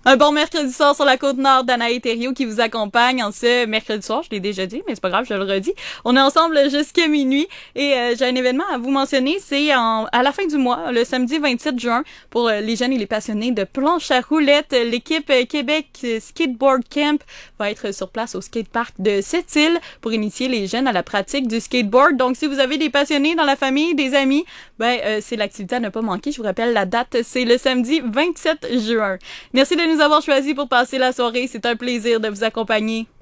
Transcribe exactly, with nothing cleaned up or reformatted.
Un bon mercredi soir sur la Côte-Nord d'Anaï Thériault qui vous accompagne en ce mercredi soir. Je l'ai déjà dit, mais c'est pas grave, je le redis. On est ensemble jusqu'à minuit et euh, j'ai un événement à vous mentionner. C'est en, à la fin du mois, le samedi vingt-sept juin, pour euh, les jeunes et les passionnés de planche à roulettes. L'équipe euh, Québec Skateboard Camp va être sur place au skatepark de Sept-Îles pour initier les jeunes à la pratique du skateboard. Donc, si vous avez des passionnés dans la famille, des amis, ben euh, c'est l'activité à ne pas manquer. Je vous rappelle la date, c'est le samedi vingt-sept juin. Merci de nous avoir choisis pour passer la soirée. C'est un plaisir de vous accompagner.